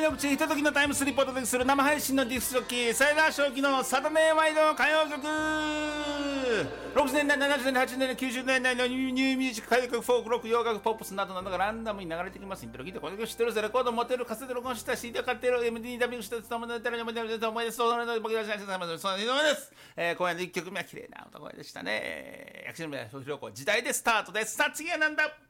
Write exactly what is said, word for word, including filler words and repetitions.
各地ひとときのタイムスリップをお届けする生配信のディスクジョッキーサイダー正気のサタデーワイド歌謡曲。ろくじゅうねんだい、ななじゅうねんだい、はちじゅうねんだい、きゅうじゅうねんだいのニューミュージック、歌謡曲、フォーク、ロック、洋楽、ポップスなどなどがランダムに流れてきます。イントロ聞いてこの曲知ってるぜ、レコード持ってる、カセット録音した、シーディー を買ってる、エムディーダブリュー した、つとものたらに思い出ると思い出す、そのの僕らしい様々です。そののです。えー、今夜のいっきょくめは綺麗な歌声でしたね。薬師宮ひろ子時代でスタートです。さあ次はなんだ。